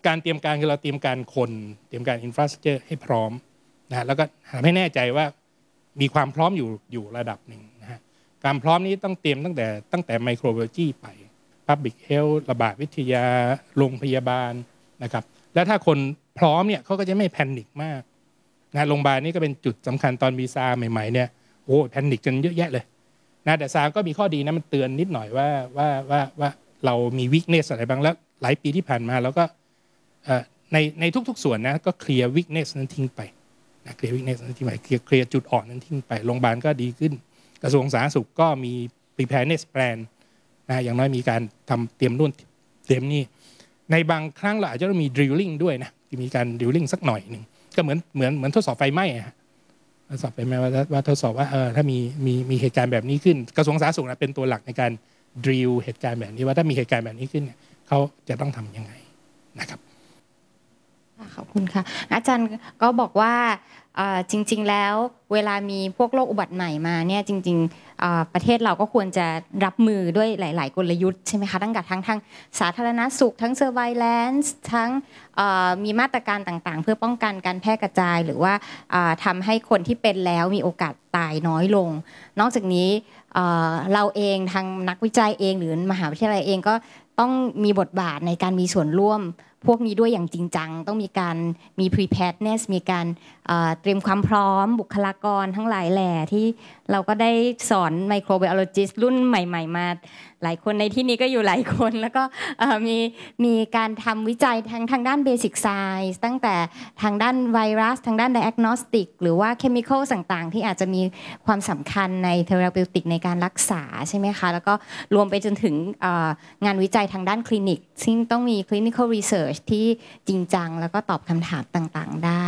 การเตรียมการคือเราเตรียมการคนเตรียมการอินฟราสตรัคเจอร์ให้พร้อมนะแล้วก็ทำให้แน่ใจว่ามีความพร้อมอยู่ระดับหนึ่งนะฮะการพร้อมนี้ต้องเตรียมตั้งแต่ไมโครไบโอโลจีไป Public Health ระบาดวิทยาโรงพยาบาลนะครับแล้วถ้าคนพร้อมเนี่ยเขาก็จะไม่แพนิคมากนะโรงพยาบาลนี่ก็เป็นจุดสำคัญตอนวีซ่าใหม่ๆเนี่ยโอ้แพนิคกันเยอะแยะเลยนะแต่ซาก็มีข้อดีนะมันเตือนนิดหน่อยว่าเรามีวีคเนสอะไรบ้างแล้วหลายปีที่ผ่านมาเราก็ในทุกๆส่วนนะก็เคลียร์วีคเนสนั้นทิ้งไปนะเคลียร์วีคเนสนั้นทิ้งไปเคลียร์จุดอ่อนนั้นทิ้งไปโรงพยาบาลก็ดีขึ้นกระทรวงสาธารณสุขก็มี preparedness plan นะอย่างน้อยมีการทำเตรียมนู่นเตรียมนี่ในบางครั้งเราอาจจะต้องมี drilling ด้วยนะมีการ drilling สักหน่อยหนึ่งก็เหมือนทดสอบไฟไหม้ทดสอบไฟไหม้ว่าทดสอบว่าถ้ามีเหตุการณ์แบบนี้ขึ้นกระทรวงสาธารณสุขเป็นตัวหลักในการ drill เหตุการณ์แบบนี้ว่าถ้ามีเหตุการณ์แบบนี้ขึ้นเขาจะต้องทำยังไงนะครับขอบคุณค่ะอาจารย์ก็บอกว่าจริงๆแล้วเวลามีพวกโรคอุบัติใหม่มาเนี่ยจริงๆประเทศเราก็ควรจะรับมือด้วยหลายๆกลยุทธ์ใช่ไหมคะทั้งทางสาธารณสุขทั้ง surveillance ทั้งมีมาตรการต่างๆเพื่อป้องกันการแพร่กระจายหรือว่าทำให้คนที่เป็นแล้วมีโอกาสตายน้อยลงนอกจากนี้เราเองทางนักวิจัยเองหรือมหาวิทยาลัยเองก็ต้องมีบทบาทในการมีส่วนร่วมพวกนี้ด้วยอย่างจริงจังต้องมี preparedness มีการเตรียมความพร้อมบุคลากรทั้งหลายแหล่ที่เราก็ได้สอน microbiologist รุ่นใหม่ๆมาหลายคนในที่นี้ก็อยู่หลายคนแล้วก็มีการทำวิจัยทางด้าน basic science ตั้งแต่ทางด้านไวรัสทางด้าน diagnostic หรือว่า chemical ต่างๆที่อาจจะมีความสำคัญใน therapeutic ในการรักษาใช่ไหมคะแล้วก็รวมไปจนถึงงานวิจัยทางด้านคลินิกซึ่งต้องมี clinical research ที่จริงจังแล้วก็ตอบคำถามต่างๆได้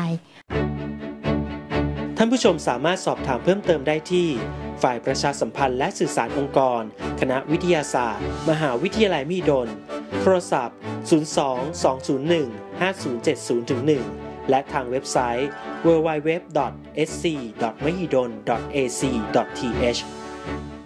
ท่านผู้ชมสามารถสอบถามเพิ่มเติมได้ที่ฝ่ายประชาสัมพันธ์และสื่อสารองค์กรคณะวิทยาศาสตร์มหาวิทยาลัยมหิดลโทรศัพท์02-201-5070-1และทางเว็บไซต์ www.sc.mahidol.ac.th